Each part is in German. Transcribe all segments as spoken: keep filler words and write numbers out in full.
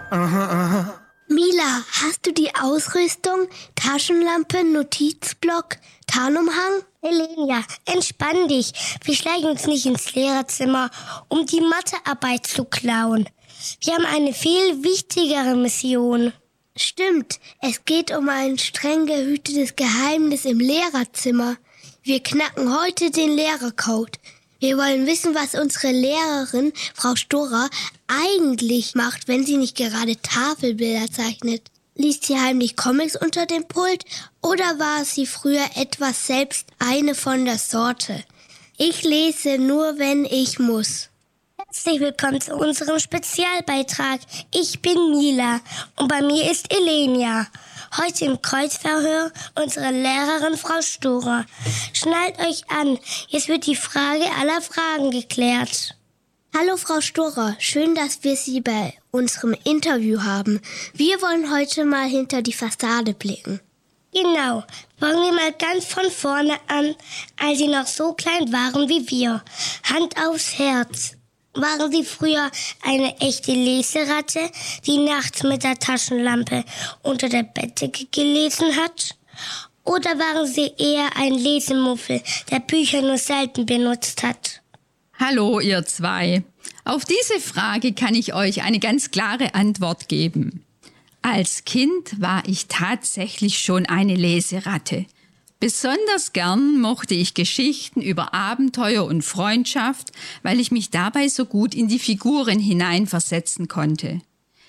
Aha, aha. Mila, hast du die Ausrüstung? Taschenlampe, Notizblock, Tarnumhang? Elenia, entspann dich. Wir schleichen uns nicht ins Lehrerzimmer, um die Mathearbeit zu klauen. Wir haben eine viel wichtigere Mission. Stimmt, es geht um ein streng gehütetes Geheimnis im Lehrerzimmer. Wir knacken heute den Lehrercode. Wir wollen wissen, was unsere Lehrerin, Frau Storer, eigentlich macht, wenn sie nicht gerade Tafelbilder zeichnet. Liest sie heimlich Comics unter dem Pult oder war sie früher etwas selbst eine von der Sorte? Ich lese nur, wenn ich muss. Herzlich willkommen zu unserem Spezialbeitrag. Ich bin Mila und bei mir ist Elenia. Heute im Kreuzverhör unsere Lehrerin Frau Storer. Schnallt euch an, jetzt wird die Frage aller Fragen geklärt. Hallo Frau Storer, schön, dass wir Sie bei unserem Interview haben. Wir wollen heute mal hinter die Fassade blicken. Genau, fangen wir mal ganz von vorne an, als Sie noch so klein waren wie wir. Hand aufs Herz. Waren Sie früher eine echte Leseratte, die nachts mit der Taschenlampe unter der Bettdecke gelesen hat? Oder waren Sie eher ein Lesemuffel, der Bücher nur selten benutzt hat? Hallo ihr zwei. Auf diese Frage kann ich euch eine ganz klare Antwort geben. Als Kind war ich tatsächlich schon eine Leseratte. Besonders gern mochte ich Geschichten über Abenteuer und Freundschaft, weil ich mich dabei so gut in die Figuren hineinversetzen konnte.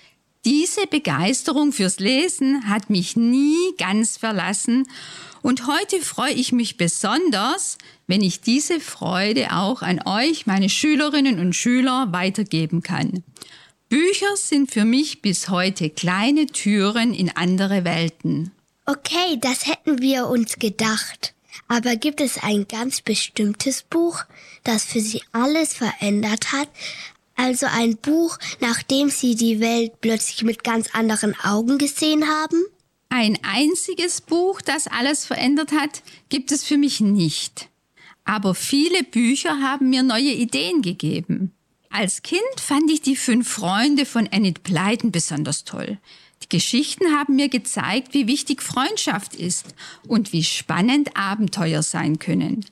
Diese Begeisterung fürs Lesen hat mich nie ganz verlassen und heute freue ich mich besonders, wenn ich diese Freude auch an euch, meine Schülerinnen und Schüler, weitergeben kann. Bücher sind für mich bis heute kleine Türen in andere Welten. Okay, das hätten wir uns gedacht. Aber gibt es ein ganz bestimmtes Buch, das für Sie alles verändert hat? Also ein Buch, nachdem Sie die Welt plötzlich mit ganz anderen Augen gesehen haben? Ein einziges Buch, das alles verändert hat, gibt es für mich nicht. Aber viele Bücher haben mir neue Ideen gegeben. Als Kind fand ich die Fünf Freunde von Enid Blyton besonders toll. Die Geschichten haben mir gezeigt, wie wichtig Freundschaft ist und wie spannend Abenteuer sein können.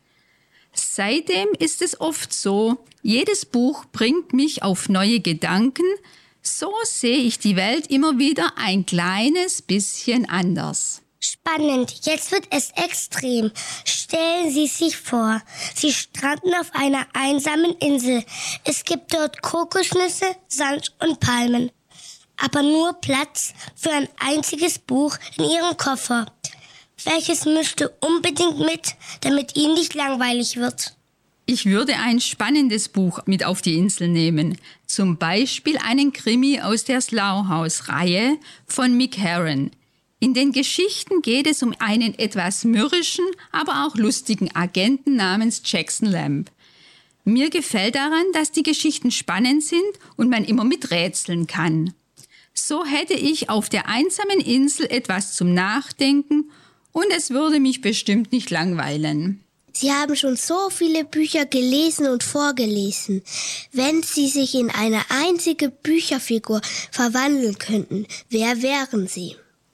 Seitdem ist es oft so, jedes Buch bringt mich auf neue Gedanken. So sehe ich die Welt immer wieder ein kleines bisschen anders. Spannend, jetzt wird es extrem. Stellen Sie sich vor, Sie stranden auf einer einsamen Insel. Es gibt dort Kokosnüsse, Sand und Palmen. Aber nur Platz für ein einziges Buch in Ihrem Koffer. Welches müsste unbedingt mit, damit Ihnen nicht langweilig wird? Ich würde ein spannendes Buch mit auf die Insel nehmen. Zum Beispiel einen Krimi aus der Slough House-Reihe von Mick Herron. In den Geschichten geht es um einen etwas mürrischen, aber auch lustigen Agenten namens Jackson Lamb. Mir gefällt daran, dass die Geschichten spannend sind und man immer miträtseln kann. So hätte ich auf der einsamen Insel etwas zum Nachdenken und es würde mich bestimmt nicht langweilen. Sie haben schon so viele Bücher gelesen und vorgelesen. Wenn Sie sich in eine einzige Bücherfigur verwandeln könnten, wer wären Sie?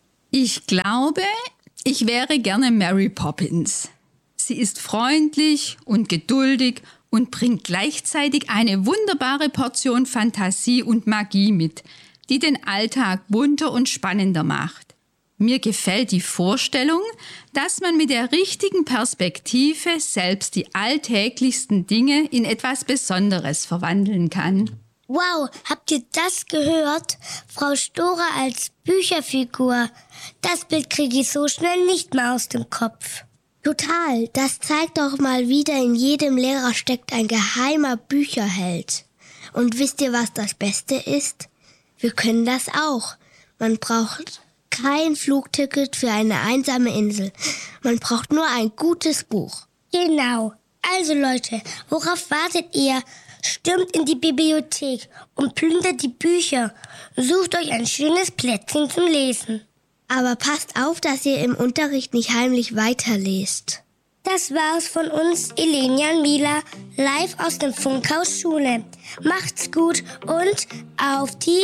Ich glaube, ich wäre gerne Mary Poppins. Sie ist freundlich und geduldig und bringt gleichzeitig eine wunderbare Portion Fantasie und Magie mit, die den Alltag bunter und spannender macht. Mir gefällt die Vorstellung, dass man mit der richtigen Perspektive selbst die alltäglichsten Dinge in etwas Besonderes verwandeln kann. Wow, habt ihr das gehört? Frau Storer als Bücherfigur. Das Bild kriege ich so schnell nicht mehr aus dem Kopf. Total, das zeigt doch mal wieder, in jedem Lehrer steckt ein geheimer Bücherheld. Und wisst ihr, was das Beste ist? Wir können das auch. Man braucht kein Flugticket für eine einsame Insel. Man braucht nur ein gutes Buch. Genau. Also Leute, worauf wartet ihr? Stürmt in die Bibliothek und plündert die Bücher. Sucht euch ein schönes Plätzchen zum Lesen. Aber passt auf, dass ihr im Unterricht nicht heimlich weiterlest. Das war's von uns, Elenia und Mila, live aus dem Funkhaus Schule. Macht's gut und auf die